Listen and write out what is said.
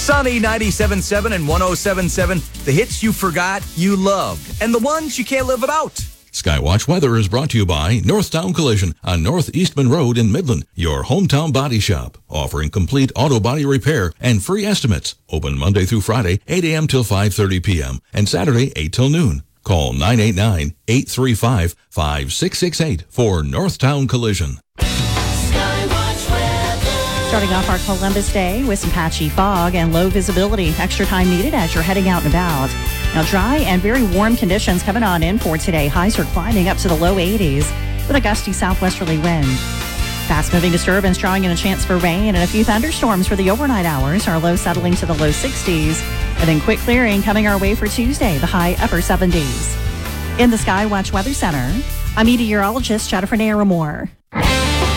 Sunny 97.7 and 107.7, the hits you forgot you loved, and the ones you can't live without. Skywatch Weather is brought to you by Northtown Collision on North Eastman Road in Midland, your hometown body shop, offering complete auto body repair and free estimates. Open Monday through Friday, 8 a.m. till 5:30 p.m. and Saturday, 8 till noon. Call 989-835-5668 for Northtown Collision. Starting off our Columbus Day with some patchy fog and low visibility. Extra time needed as you're heading out and about. Now, dry and very warm conditions coming on in for today. Highs are climbing up to the low 80s with a gusty southwesterly wind. Fast-moving disturbance drawing in a chance for rain and a few thunderstorms for the overnight hours. Our low settling to the low 60s. And then quick clearing coming our way for Tuesday, the high upper 70s. In the Skywatch Weather Center, I'm meteorologist Jennifer Naramore.